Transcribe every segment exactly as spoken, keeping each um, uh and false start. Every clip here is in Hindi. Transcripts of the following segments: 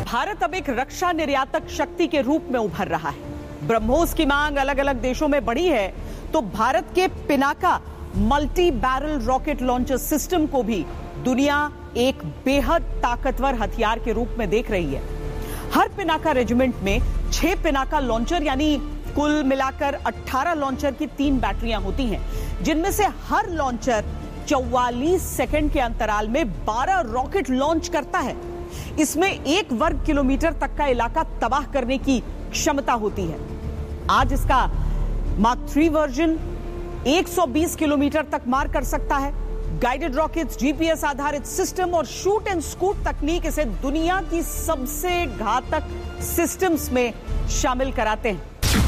भारत अब एक रक्षा निर्यातक शक्ति के रूप में उभर रहा है। ब्रह्मोस की मांग अलग अलग देशों में बढ़ी है तो भारत के Pinaka multi barrel rocket launcher system को भी दुनिया एक बेहद ताकतवर हथियार के रूप में देख रही है। हर पिनाका रेजिमेंट में छह पिनाका लॉन्चर यानी कुल मिलाकर अठारह लॉन्चर की तीन बैटरियां होती हैं, जिनमें से हर लॉन्चर चौवालीस सेकंड के अंतराल में बारह रॉकेट लॉन्च करता है। इसमें एक वर्ग किलोमीटर तक का इलाका तबाह करने की क्षमता होती है। आज इसका मार्क थ्री वर्जन एक सौ बीस किलोमीटर तक मार कर सकता है। गाइडेड रॉकेट्स, जीपीएस आधारित सिस्टम और शूट एंड स्कूट तकनीक इसे दुनिया की सबसे घातक सिस्टम्स में शामिल कराते हैं।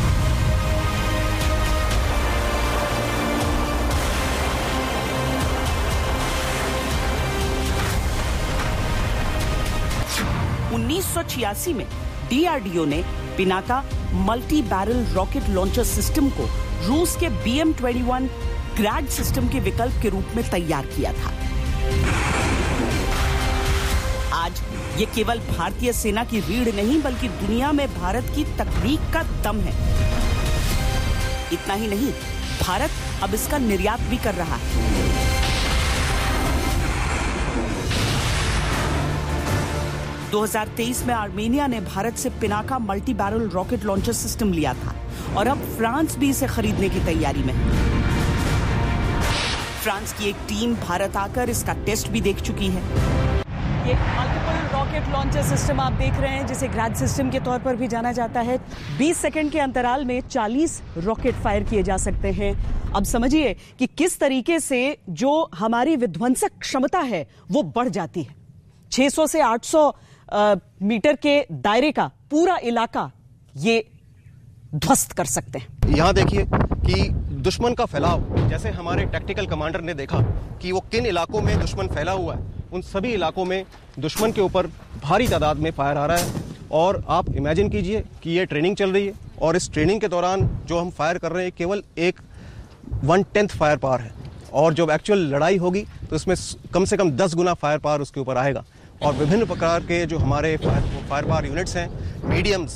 उन्नीस सौ छियासी में डीआरडीओ ने Pinaka multi barrel rocket launcher system को रूस के बी एम इक्कीस ग्रैड सिस्टम के विकल्प के रूप में तैयार किया था। आज ये केवल भारतीय सेना की रीढ़ नहीं बल्कि दुनिया में भारत की तकनीक का दम है। इतना ही नहीं, भारत अब इसका निर्यात भी कर रहा है। दो हज़ार तेईस में आर्मेनिया ने भारत से Pinaka multi barrel rocket launcher system लिया था और अब फ्रांस भी इसे खरीदने की तैयारी में है। फ्रांस की एक टीम भारत आकर इसका टेस्ट भी देख चुकी है। ये मल्टीपल रॉकेट लॉन्चर सिस्टम आप देख रहे हैं, जिसे ग्रैड सिस्टम के तौर पर भी जाना जाता है। बीस सेकंड के अंतराल में चालीस रॉकेट फायर किए जा सकते हैं। अब समझिए कि किस तरीके से जो हमारी विध्वंसक क्षमता है वो बढ़ जाती है। छह सौ से आठ सौ आ, मीटर के दायरे का पूरा इलाका ये ध्वस्त कर सकते हैं। यहां देखिए कि दुश्मन का फैलाव, जैसे हमारे टैक्टिकल कमांडर ने देखा कि वो किन इलाकों में दुश्मन फैला हुआ है, उन सभी इलाकों में दुश्मन के ऊपर भारी तादाद में फायर आ रहा है। और आप इमेजिन कीजिए कि ये ट्रेनिंग चल रही है और इस ट्रेनिंग के दौरान जो हम फायर कर रहे हैं केवल एक वन टेंथ फायर पावर है, और जब एक्चुअल लड़ाई होगी तो इसमें कम से कम दस गुना फायर पावर उसके ऊपर आएगा। और विभिन्न प्रकार के जो हमारे फायर फायर पावर यूनिट्स हैं, मीडियम्स,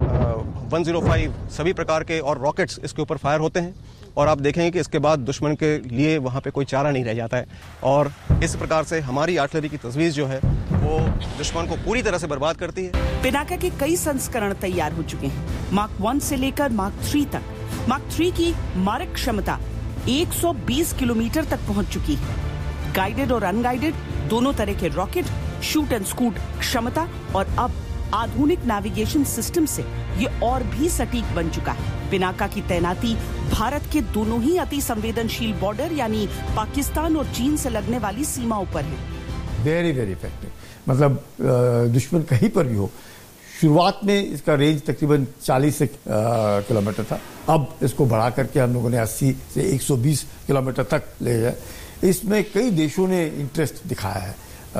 वन ज़ीरो फाइव, सभी प्रकार के और रॉकेट्स इसके ऊपर फायर होते हैं। और आप देखेंगे कि इसके बाद दुश्मन के लिए वहाँ पे कोई चारा नहीं रह जाता है। और इस प्रकार से हमारी आर्टिलरी की तजवीज़ जो है वो दुश्मन को पूरी तरह से बर्बाद करती है। पिनाका के कई संस्करण तैयार हो चुके हैं, मार्क वन से लेकर मार्क थ्री तक। मार्क थ्री की मारक क्षमता एक सौ बीस किलोमीटर तक पहुंच चुकी है। गाइडेड और अनगाइडेड दोनों तरह के रॉकेट, शूट एंड स्कूट क्षमता और अब आधुनिक नेविगेशन सिस्टम से ये और भी सटीक बन चुका है। पिनाका की तैनाती भारत के दोनों ही अति संवेदनशील बॉर्डर यानी पाकिस्तान और चीन से लगने वाली सीमाओं पर है। वेरी वेरी इफेक्टिव, मतलब दुश्मन कहीं पर भी हो। शुरुआत में इसका रेंज तकरीबन चालीस किलोमीटर था, अब इसको बढ़ा करके हम लोगों ने अस्सी से एक सौ बीस किलोमीटर तक ले जाए। इसमें कई देशों ने इंटरेस्ट दिखाया है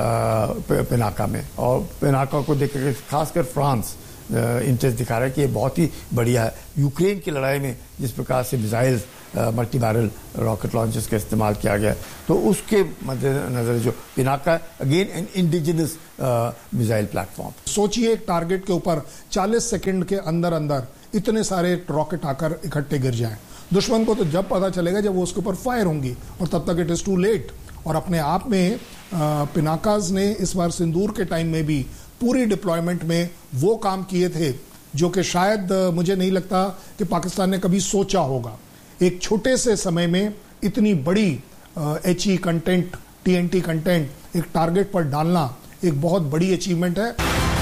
पिनाका में, और पिनाका को देख कर खासकर फ्रांस इंटरेस्ट दिखा रहा है कि ये बहुत ही बढ़िया है। यूक्रेन की लड़ाई में जिस प्रकार से missile multi barrel rocket launchers का इस्तेमाल किया गया, तो उसके मद्देनजर जो Pinaka again an indigenous missile platform. सोचिए एक टारगेट के ऊपर चालीस सेकंड के अंदर अंदर इतने सारे रॉकेट आकर इकट्ठे गिर जाएं। दुश्मन को तो जब पता चलेगा जब वो उसके ऊपर फायर होंगी, और तब तक इट इज टू लेट। और अपने आप में पिनाकाज ने इस बार सिंदूर के टाइम में भी पूरी डिप्लॉयमेंट में वो काम किए थे जो कि शायद मुझे नहीं लगता कि पाकिस्तान ने कभी सोचा होगा। एक छोटे से समय में इतनी बड़ी H E content, T N T content एक टारगेट पर डालना एक बहुत बड़ी अचीवमेंट है।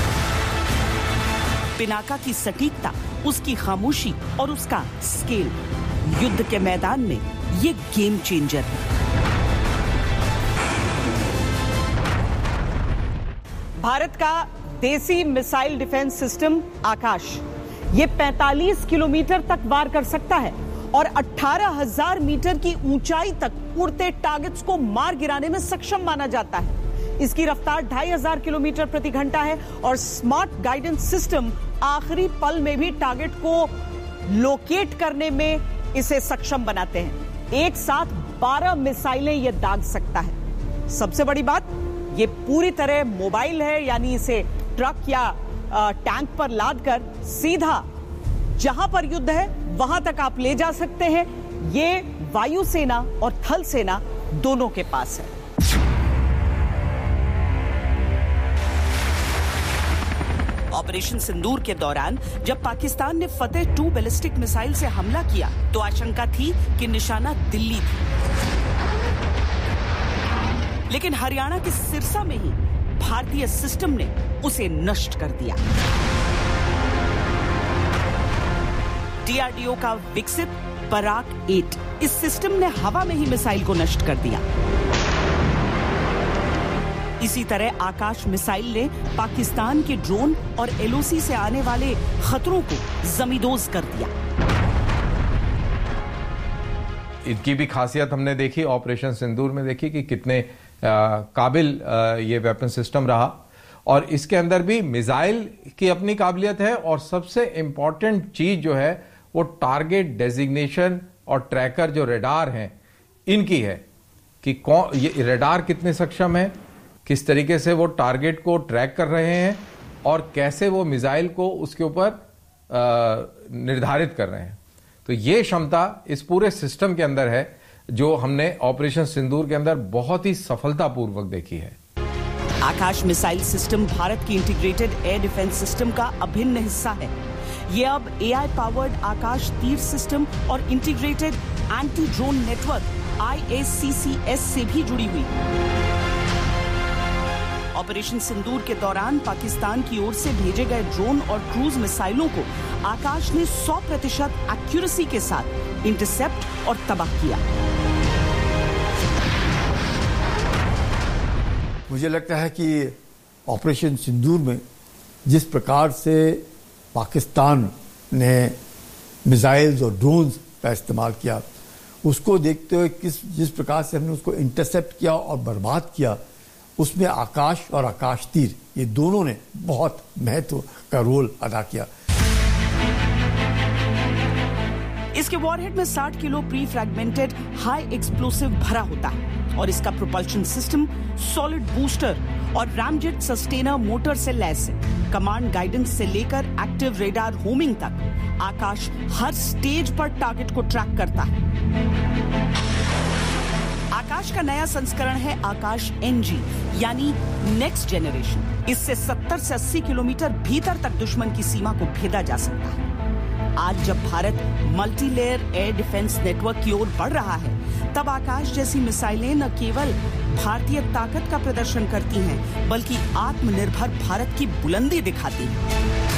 पिनाका की सटीकता, उसकी खामोशी और उसका स्केल युद्ध के मैदान में ये गेम चेंजर है। भारत का देसी मिसाइल डिफेंस सिस्टम आकाश ये पैंतालीस किलोमीटर तक वार कर सकता है और अठारह हज़ार मीटर की ऊंचाई तक उड़ते टारगेट्स को मार गिराने में सक्षम माना जाता है। इसकी रफ्तार ढाई हजार किलोमीटर प्रति घंटा है और स्मार्ट गाइडेंस सिस्टम आखिरी पल में भी टारगेट को लोकेट करने में इसे सक्षम बनाते हैं। एक साथ बारह मिसाइलें यह दाग सकता है। सबसे बड़ी बात, ये पूरी तरह मोबाइल है, यानी इसे ट्रक या टैंक पर लादकर सीधा जहां पर युद्ध है वहां तक आप ले जा सकते हैं। ये वायुसेना और थल सेना दोनों के पास है। ऑपरेशन सिंदूर के दौरान जब पाकिस्तान ने फतेह टू बैलिस्टिक मिसाइल से हमला किया तो आशंका थी कि निशाना दिल्ली थी, लेकिन हरियाणा के सिरसा में ही भारतीय सिस्टम ने उसे नष्ट कर दिया। डीआरडीओ का विकसित पराक आठ इस सिस्टम ने हवा में ही मिसाइल को नष्ट कर दिया। इसी तरह आकाश मिसाइल ने पाकिस्तान के ड्रोन और एलओसी से आने वाले खतरों को जमींदोज कर दिया। इनकी भी खासियत हमने देखी ऑपरेशन सिंदूर में, देखी कि कितने आ, काबिल आ, ये वेपन सिस्टम रहा, और इसके अंदर भी मिसाइल की अपनी काबिलियत है, और सबसे इंपॉर्टेंट चीज जो है वो टारगेट डेजिग्नेशन और ट्रैकर जो रेडार हैं इनकी है कि कौन ये रेडार कितने सक्षम है, किस तरीके से वो टारगेट को ट्रैक कर रहे हैं और कैसे वो मिसाइल को उसके ऊपर निर्धारित कर रहे हैं। तो ये क्षमता इस पूरे सिस्टम के अंदर है जो हमने ऑपरेशन सिंदूर के अंदर बहुत ही सफलतापूर्वक देखी है। आकाश मिसाइल सिस्टम भारत की इंटीग्रेटेड एयर डिफेंस सिस्टम का अभिन्न हिस्सा है। ये अब एआई पावर्ड आकाश तीर सिस्टम और इंटीग्रेटेड एंटी ड्रोन नेटवर्क आई ए सी सी एस से भी जुड़ी हुई। ऑपरेशन सिंदूर के दौरान पाकिस्तान की ओर से भेजे गए ड्रोन और क्रूज मिसाइलों को आकाश ने सौ प्रतिशत एक्यूरेसी के साथ इंटरसेप्ट और तबाह किया। मुझे लगता है कि ऑपरेशन सिंदूर में जिस प्रकार से पाकिस्तान ने मिसाइल्स और ड्रोन्स का इस्तेमाल किया, उसको देखते हुए किस जिस प्रकार से हमने उसको इंटरसेप्ट किया और बर्बाद किया, उसमें आकाश और आकाश तीर ये दोनों ने बहुत महत्व का रोल अदा किया। इसके वॉरहेड में साठ kilo pre fragmented high explosive भरा होता है और इसका प्रोपल्शन सिस्टम सॉलिड बूस्टर और रैमजेट सस्टेनर मोटर से लैस है। कमांड गाइडेंस से लेकर एक्टिव रेडार होमिंग तक आकाश हर स्टेज पर टारगेट को ट्रैक करता है। आकाश का नया संस्करण है आकाश एनजी यानी नेक्स्ट जनरेशन। इससे सत्तर से अस्सी किलोमीटर भीतर तक दुश्मन की सीमा को भेदा जा सकता है। आज जब Bharat multi layer air defence network की ओर बढ़ रहा है, तब आकाश जैसी मिसाइलें न केवल भारतीय ताकत का प्रदर्शन करती हैं, बल्कि आत्मनिर्भर भारत की बुलंदी दिखाती हैं।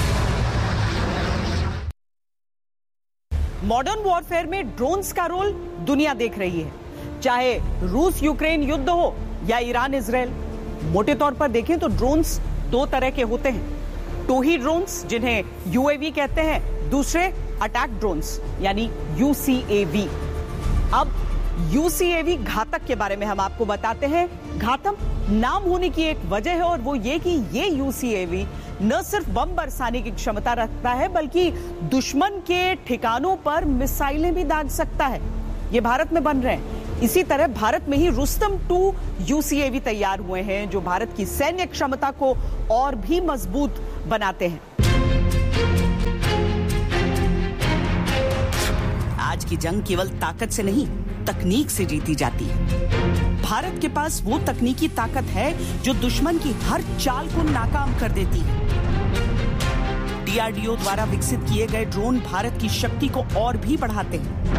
मॉडर्न वॉरफेयर में ड्रोन्स का रोल दुनिया देख रही है, चाहे रूस यूक्रेन युद्ध हो या ईरान इजराइल। मोटे तौर पर देखें तो ड्रोन्स दो तरह के होते हैं, टोही ड्रोन्स जिन्हें यूएवी कहते हैं, दूसरे अटैक ड्रोन्स यानी यूसीएवी। अब यूसीएवी घातक के बारे में हम आपको बताते हैं। घातक नाम होने की एक वजह है और वो ये कि ये यूसीएवी न सिर्फ बम बरसाने की क्षमता रखता है, बल्कि दुश्मन के ठिकानों पर मिसाइलें भी दाग सकता है। ये भारत में बन रहे हैं। इसी तरह भारत में ही रुस्तम टू यूसीएवी तैयार हुए हैं जो भारत की सैन्य क्षमता को और भी मजबूत बनाते हैं। आज की जंग केवल ताकत से नहीं, तकनीक से जीती जाती है। भारत के पास वो तकनीकी ताकत है जो दुश्मन की हर चाल को नाकाम कर देती है। डीआरडीओ द्वारा विकसित किए गए ड्रोन भारत की शक्ति को और भी बढ़ाते हैं।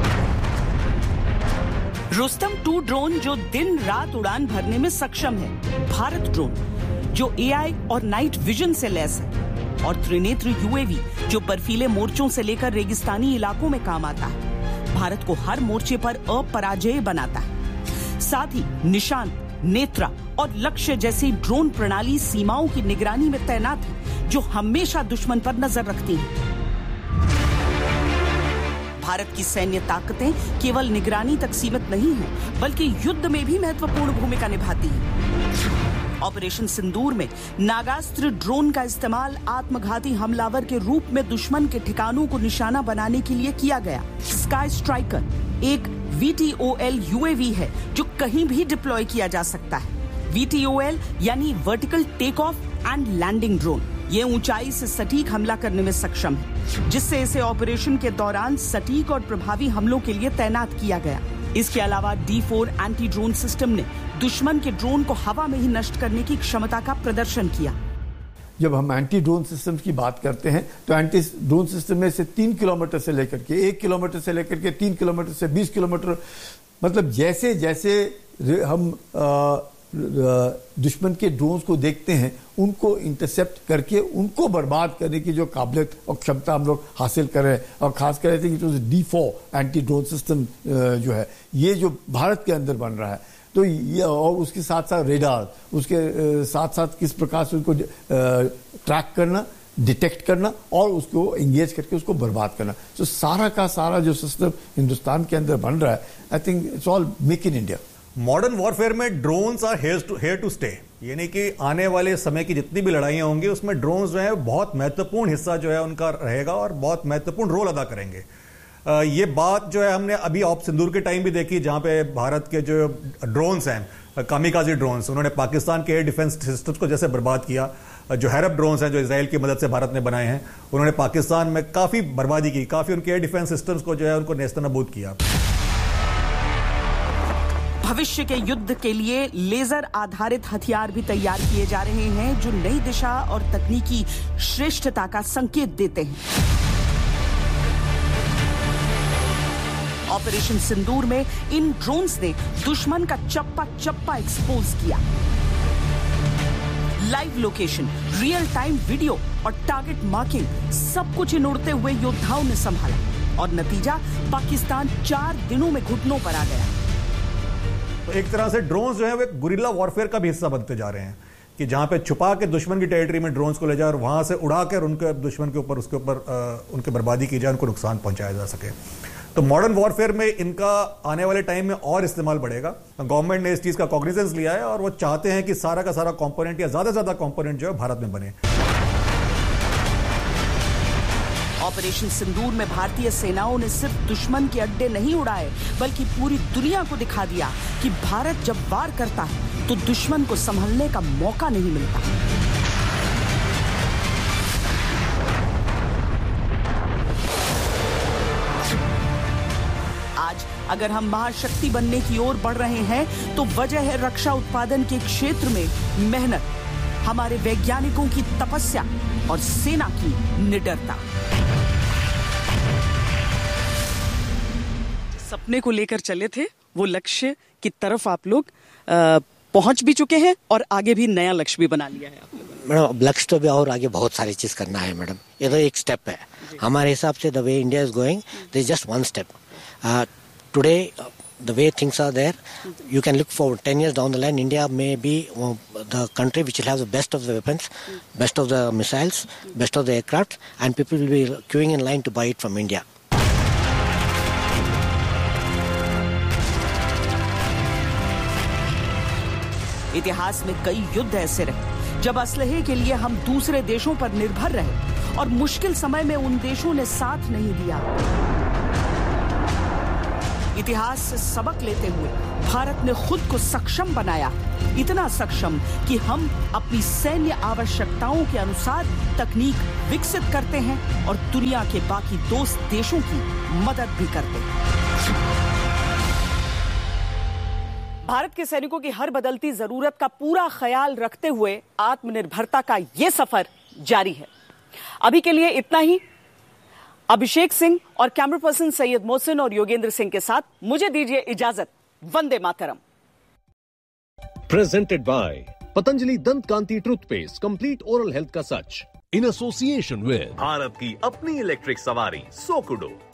रुस्तम टू ड्रोन जो दिन रात उड़ान भरने में सक्षम है, भारत ड्रोन जो एआई और नाइट विजन से लैस है, और त्रिनेत्र यूएवी जो बर्फीले मोर्चों से लेकर रेगिस्तानी इलाकों में काम आता है, भारत को हर मोर्चे पर अपराजेय बनाता है। साथ ही निशान, नेत्रा और लक्ष्य जैसी ड्रोन प्रणाली सीमाओं की निगरानी में तैनात है, जो हमेशा दुश्मन पर नजर रखती हैं। भारत की सैन्य ताकतें केवल निगरानी तक सीमित नहीं हैं, बल्कि युद्ध में भी महत्वपूर्ण भूमिका निभाती हैं। ऑपरेशन सिंदूर में नागास्त्र ड्रोन का इस्तेमाल आत्मघाती हमलावर के रूप में दुश्मन के ठिकानों को निशाना बनाने के लिए किया गया। स्काई स्ट्राइकर एक वीटीओएल यूएवी है जो कहीं भी डिप्लॉय किया जा सकता है। वीटीओएल यानी vertical take off and landing drone. ये ऊंचाई से सटीक हमला करने में सक्षम है, जिससे इसे ऑपरेशन के दौरान सटीक और प्रभावी हमलों के लिए तैनात किया गया। इसके अलावा D four anti drone system ने दुश्मन के ड्रोन को हवा में ही नष्ट करने की क्षमता का प्रदर्शन किया। जब हम एंटी ड्रोन सिस्टम की बात करते हैं तो एंटी ड्रोन सिस्टम में से तीन किलोमीटर से लेकर के एक किलोमीटर से लेकर के तीन किलोमीटर से बीस किलोमीटर, मतलब जैसे जैसे हम आ, दुश्मन के ड्रोन्स को देखते हैं उनको इंटरसेप्ट करके उनको बर्बाद करने की जो काबिलियत और क्षमता हम लोग हासिल कर रहे हैं, और खास कर रहे थे कि D four anti drone system जो है ये जो भारत के अंदर बन रहा है, तो ये और उसके साथ साथ रेडार, उसके साथ साथ किस प्रकार से उनको ट्रैक करना, डिटेक्ट करना और उसको एंगेज करके उसको बर्बाद करना, तो सारा का सारा जो सिस्टम हिंदुस्तान के अंदर बन रहा है, I think it's all make in India. Modern warfare में drones are here to stay, यानी कि आने वाले समय की जितनी भी लड़ाइयां होंगी उसमें ड्रोन्स जो है बहुत महत्वपूर्ण हिस्सा जो है उनका रहेगा और बहुत महत्वपूर्ण रोल अदा करेंगे। ये बात जो है हमने अभी ऑप सिंदूर के टाइम भी देखी, जहां पे भारत के जो ड्रोन्स हैं, कामिकाजी ड्रोन्स, उन्होंने पाकिस्तान के एयर डिफेंस सिस्टम्स को जैसे बर्बाद किया। जो हैरप ड्रोन्स हैं जो इजराइल की मदद से भारत ने बनाए हैं, उन्होंने पाकिस्तान में काफी बर्बादी की, काफी उनके एयर डिफेंस सिस्टम्स को जो है उनको नेस्तनाबूद किया। भविष्य के युद्ध के लिए लेजर आधारित हथियार भी तैयार किए जा रहे हैं, जो नई दिशा और तकनीकी श्रेष्ठता का संकेत देते हैं। ऑपरेशन सिंदूर में इन ड्रोन्स ने दुश्मन का चप्पा चप्पा एक्सपोज किया। Live location, real time video और टारगेट मार्किंग, सब कुछ इन उड़ते हुए योद्धाओं ने संभाला, और नतीजा पाकिस्तान चार दिनों में घुटनों पर आ गया। तो एक तरह से ड्रोन्स जो है वे गुरिल्ला वॉरफेयर का भी हिस्सा बनते जा रहे हैं, कि जहां पे छुपा के दुश्मन की टेरिटरी में ड्रोन्स को ले जाए और वहां से उड़ाकर उनके दुश्मन के ऊपर उसके ऊपर उनके बर्बादी की जाए, उनको नुकसान पहुंचाया जा सके। तो मॉडर्न वॉरफेयर में इनका आने वाले टाइम में और इस्तेमाल बढ़ेगा। गवर्नमेंट ने इस चीज का कॉग्निजेंस लिया है और वो चाहते हैं कि सारा का सारा कंपोनेंट या ज्यादा से ज्यादा कंपोनेंट जो है भारत में बने। ऑपरेशन सिंदूर में भारतीय सेनाओं ने सिर्फ दुश्मन के अड्डे नहीं उड़ाए, बल्कि पूरी दुनिया को दिखा दिया कि भारत जब वार करता है तो दुश्मन को संभलने का मौका नहीं मिलता। आज अगर हम महाशक्ति बनने की ओर बढ़ रहे हैं तो वजह है रक्षा उत्पादन के क्षेत्र में मेहनत, हमारे वैज्ञानिकों की तपस्या और सेना की निडरता। सपने को लेकर चले थे, वो लक्ष्य की तरफ आप लोग पहुंच भी चुके हैं और आगे भी नया लक्ष्य भी बना लिया है आप लोगों ने। मैडम लक्ष्य तो भी और आगे बहुत सारी चीज करना है मैडम, ये तो एक स्टेप है हमारे हिसाब से। The way India is going, this is just one step. Today the way things are there, you can look forward ten years down the line, India may be uh, the country which will have the best of the weapons, best of the missiles, best of the aircraft, and people will be queuing in line to buy it from India. इतिहास में कई युद्ध ऐसे रहे जब असलहे के लिए हम दूसरे देशों पर निर्भर रहे और मुश्किल समय में उन देशों ने साथ नहीं दिया। इतिहास से सबक लेते हुए भारत ने खुद को सक्षम बनाया, इतना सक्षम कि हम अपनी सैन्य आवश्यकताओं के अनुसार तकनीक विकसित करते हैं और दुनिया के बाकी दोस्त देशों की मदद भी करते हैं। भारत के सैनिकों की हर बदलती जरूरत का पूरा ख्याल रखते हुए आत्मनिर्भरता का यह सफर जारी है। अभी के लिए इतना ही। अभिषेक सिंह और कैमरा पर्सन सैयद मोहसिन और योगेंद्र सिंह के साथ मुझे दीजिए इजाजत। वंदे मातरम। प्रेजेंटेड बाय पतंजलि दंत कांति टूथपेस्ट, कंप्लीट ओरल हेल्थ का सच, इन एसोसिएशन विद भारत की अपनी इलेक्ट्रिक सवारी सोकुडो।